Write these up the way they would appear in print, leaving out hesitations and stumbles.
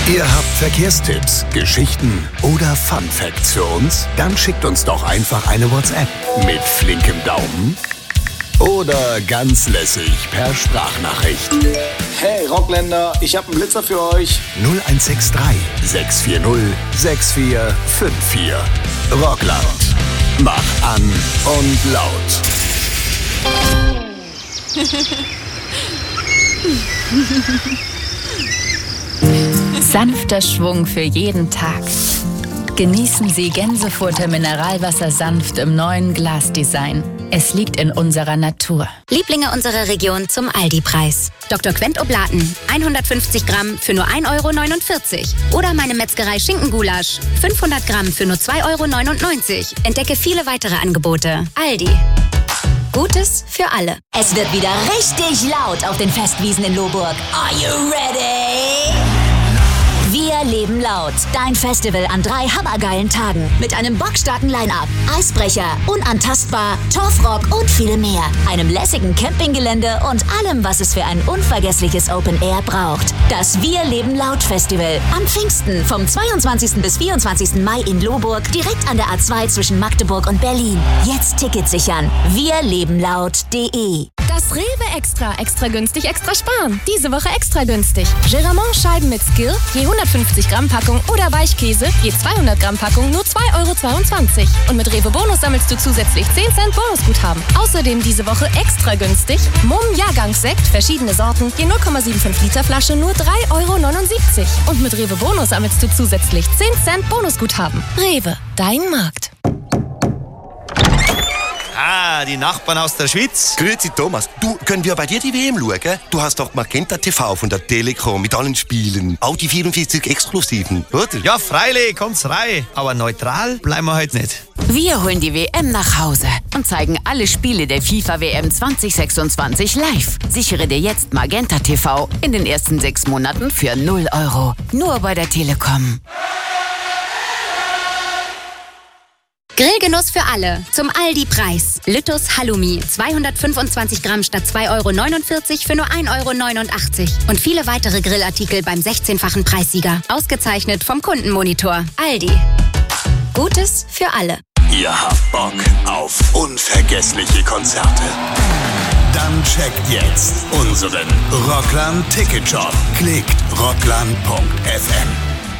Ihr habt Verkehrstipps, Geschichten oder Fun Facts für uns? Dann schickt uns doch einfach eine WhatsApp mit flinkem Daumen oder ganz lässig per Sprachnachricht. Hey Rockländer, ich hab einen Blitzer für euch. 0163 640 6454. Rockland. Mach an und laut. Sanfter Schwung für jeden Tag. Genießen Sie Gänsefurter Mineralwasser sanft im neuen Glasdesign. Es liegt in unserer Natur. Lieblinge unserer Region zum Aldi-Preis. Dr. Quent Oblaten, 150 Gramm für nur 1,49 €. Oder meine Metzgerei Schinkengulasch, 500 Gramm für nur 2,99 €. Entdecke viele weitere Angebote. Aldi. Gutes für alle. Es wird wieder richtig laut auf den Festwiesen in Lohburg. Are you ready? Wir leben laut. Dein Festival an 3 hammergeilen Tagen. Mit einem bockstarken Line-Up, Eisbrecher, Unantastbar, Torfrock und viel mehr. Einem lässigen Campinggelände und allem, was es für ein unvergessliches Open Air braucht. Das Wir leben laut Festival. Am Pfingsten vom 22. bis 24. Mai in Lohburg, direkt an der A2 zwischen Magdeburg und Berlin. Jetzt Tickets sichern. wirlebenlaut.de. Das Rewe Extra günstig, extra sparen. Diese Woche extra günstig. Geramont-Scheiben mit Skill, je 150 Gramm Packung oder Weichkäse, je 200 Gramm Packung, nur 2,22 €. Und mit Rewe Bonus sammelst du zusätzlich 10 Cent Bonusguthaben. Außerdem diese Woche extra günstig Mumm Jahrgangssekt, verschiedene Sorten, je 0,75 Liter Flasche, nur 3,79 €. Und mit Rewe Bonus sammelst du zusätzlich 10 Cent Bonusguthaben. Rewe, dein Markt. Ah, die Nachbarn aus der Schweiz. Grüezi Thomas. Du, können wir bei dir die WM schauen? Du hast doch Magenta TV von der Telekom mit allen Spielen. Auch die 44 Exklusiven, oder? Ja, freilich, kommt's rein. Aber neutral bleiben wir heute nicht. Wir holen die WM nach Hause und zeigen alle Spiele der FIFA-WM 2026 live. Sichere dir jetzt Magenta TV in den ersten 6 Monaten für 0 €. Nur bei der Telekom. Grillgenuss für alle zum Aldi-Preis. Lüttus Halloumi, 225 Gramm statt 2,49 € für nur 1,89 €. Und viele weitere Grillartikel beim 16-fachen Preissieger. Ausgezeichnet vom Kundenmonitor. Aldi. Gutes für alle. Ihr habt Bock auf unvergessliche Konzerte? Dann checkt jetzt unseren Rockland-Ticket-Shop. Klickt rockland.fm.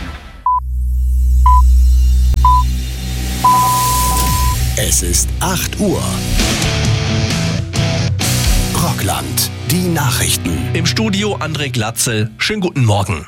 Es ist 8 Uhr. Rockland, die Nachrichten. Im Studio André Glatzel. Schönen guten Morgen.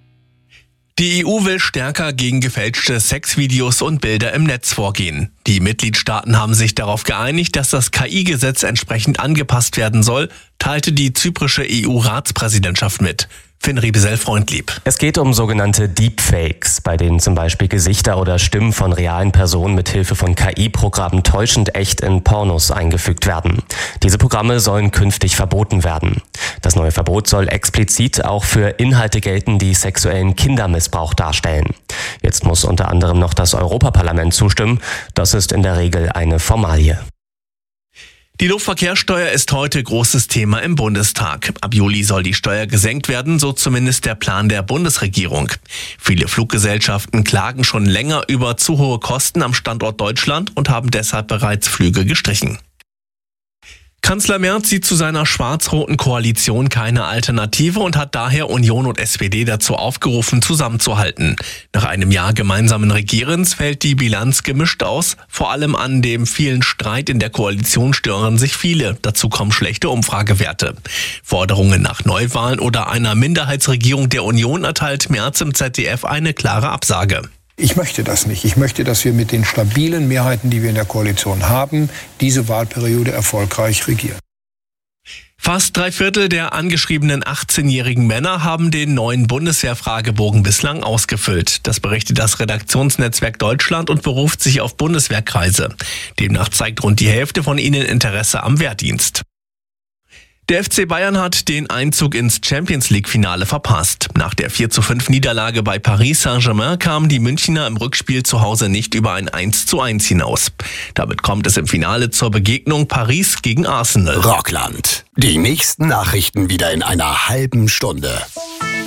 Die EU will stärker gegen gefälschte Sexvideos und Bilder im Netz vorgehen. Die Mitgliedstaaten haben sich darauf geeinigt, dass das KI-Gesetz entsprechend angepasst werden soll, teilte die zyprische EU-Ratspräsidentschaft mit. Finn Riebesell-Freundlieb. Es geht um sogenannte Deepfakes, bei denen zum Beispiel Gesichter oder Stimmen von realen Personen mit Hilfe von KI-Programmen täuschend echt in Pornos eingefügt werden. Diese Programme sollen künftig verboten werden. Das neue Verbot soll explizit auch für Inhalte gelten, die sexuellen Kindermissbrauch darstellen. Jetzt muss unter anderem noch das Europaparlament zustimmen. Das ist in der Regel eine Formalie. Die Luftverkehrssteuer ist heute großes Thema im Bundestag. Ab Juli soll die Steuer gesenkt werden, so zumindest der Plan der Bundesregierung. Viele Fluggesellschaften klagen schon länger über zu hohe Kosten am Standort Deutschland und haben deshalb bereits Flüge gestrichen. Kanzler Merz sieht zu seiner schwarz-roten Koalition keine Alternative und hat daher Union und SPD dazu aufgerufen, zusammenzuhalten. Nach einem Jahr gemeinsamen Regierens fällt die Bilanz gemischt aus. Vor allem an dem vielen Streit in der Koalition stören sich viele. Dazu kommen schlechte Umfragewerte. Forderungen nach Neuwahlen oder einer Minderheitsregierung der Union erteilt Merz im ZDF eine klare Absage. Ich möchte das nicht. Ich möchte, dass wir mit den stabilen Mehrheiten, die wir in der Koalition haben, diese Wahlperiode erfolgreich regieren. Fast 3/4 der angeschriebenen 18-jährigen Männer haben den neuen Bundeswehr-Fragebogen bislang ausgefüllt. Das berichtet das Redaktionsnetzwerk Deutschland und beruft sich auf Bundeswehrkreise. Demnach zeigt rund die Hälfte von ihnen Interesse am Wehrdienst. Der FC Bayern hat den Einzug ins Champions-League-Finale verpasst. Nach der 4:5 Niederlage bei Paris Saint-Germain kamen die Münchner im Rückspiel zu Hause nicht über ein 1:1 hinaus. Damit kommt es im Finale zur Begegnung Paris gegen Arsenal. Rockland. Die nächsten Nachrichten wieder in einer halben Stunde.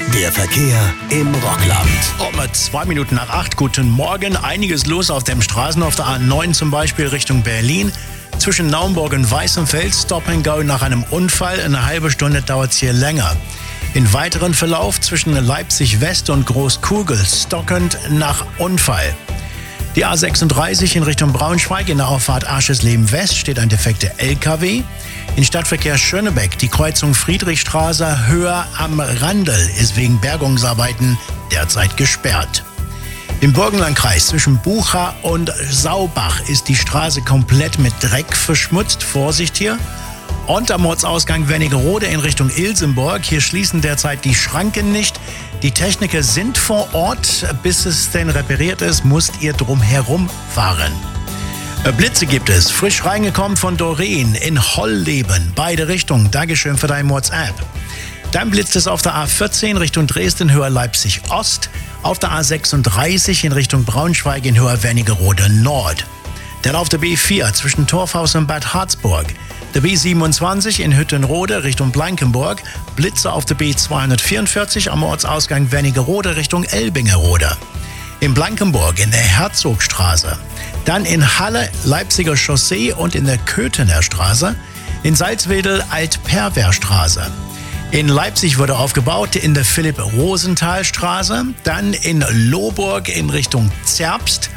Der Verkehr im Rockland. Mit 7:02. Guten Morgen. Einiges los auf den Straßen. Auf der A9 zum Beispiel Richtung Berlin. Zwischen Naumburg und Weißenfels Stop and Go nach einem Unfall. Eine halbe Stunde dauert es hier länger. In weiteren Verlauf zwischen Leipzig West und Großkugel stockend nach Unfall. Die A36 in Richtung Braunschweig in der Auffahrt Aschersleben West steht ein defekter LKW. In Stadtverkehr Schönebeck die Kreuzung Friedrichstraße höher am Randl ist wegen Bergungsarbeiten derzeit gesperrt. Im Burgenlandkreis zwischen Bucha und Saubach ist die Straße komplett mit Dreck verschmutzt. Vorsicht hier. Und am Ortsausgang Wernigerode in Richtung Ilsenburg. Hier schließen derzeit die Schranken nicht. Die Techniker sind vor Ort. Bis es denn repariert ist, müsst ihr drum herum fahren. Blitze gibt es. Frisch reingekommen von Doreen in Holleben. Beide Richtungen. Dankeschön für dein WhatsApp. Dann blitzt es auf der A14 Richtung Dresden, Höher Leipzig Ost. Auf der A36 in Richtung Braunschweig in Höher Wernigerode Nord. Dann auf der B4 zwischen Torfhaus und Bad Harzburg. Der B27 in Hüttenrode Richtung Blankenburg. Blitze auf der B244 am Ortsausgang Wernigerode Richtung Elbingerode. In Blankenburg in der Herzogstraße. Dann in Halle Leipziger Chaussee und in der Köthener Straße. In Salzwedel Alt-Perwer-Straße. In Leipzig wurde aufgebaut in der Philipp-Rosenthal-Straße. Dann in Lohburg in Richtung Zerbst.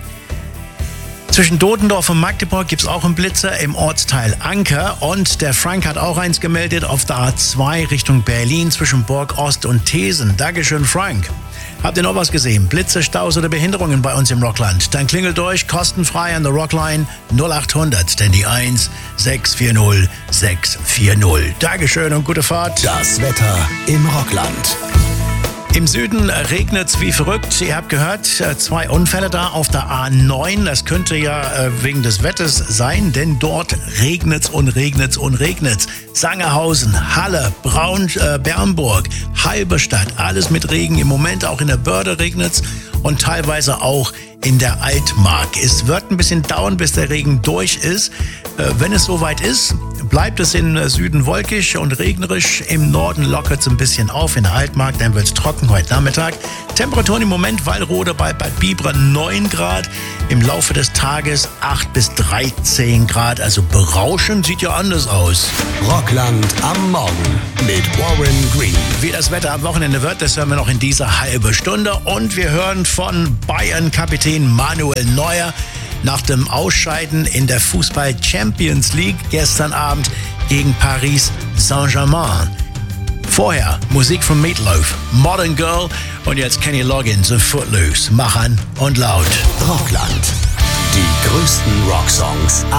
Zwischen Dodendorf und Magdeburg gibt es auch einen Blitzer im Ortsteil Anker. Und der Frank hat auch eins gemeldet auf der A2 Richtung Berlin zwischen Burg Ost und Thesen. Dankeschön, Frank. Habt ihr noch was gesehen? Blitze, Staus oder Behinderungen bei uns im Rockland? Dann klingelt durch, kostenfrei an der Rockline 0800, denn die 1 640 640. Dankeschön und gute Fahrt. Das Wetter im Rockland. Im Süden regnet's wie verrückt. Ihr habt gehört, 2 Unfälle da auf der A9. Das könnte ja wegen des Wetters sein, denn dort regnet's und regnet's und regnet's. Sangerhausen, Halle, Bernburg, Halberstadt, alles mit Regen. Im Moment auch in der Börde regnet's und teilweise auch in der Altmark. Es wird ein bisschen dauern, bis der Regen durch ist. Wenn es soweit ist, bleibt es im Süden wolkig und regnerisch. Im Norden lockert es ein bisschen auf in der Altmark, dann wird es trocken heute Nachmittag. Temperaturen im Moment Wallrode bei Bad Biber 9 Grad. Im Laufe des Tages 8 bis 13 Grad. Also berauschend sieht ja anders aus. Rockland am Morgen mit Warren Green. Wie das Wetter am Wochenende wird, das hören wir noch in dieser halben Stunde. Und wir hören von Bayern-Kapitän Manuel Neuer nach dem Ausscheiden in der Fußball-Champions League gestern Abend gegen Paris Saint-Germain. Vorher Musik von Meatloaf, Modern Girl und jetzt Kenny Loggins und Footloose. Mach an und laut. Rockland. Die größten Rocksongs